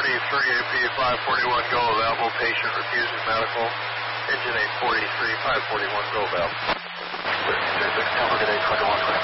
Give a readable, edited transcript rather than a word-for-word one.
AP 541, go available. Patient refusing medical. Engine 843, 541, go available. 36, Temple, good 821.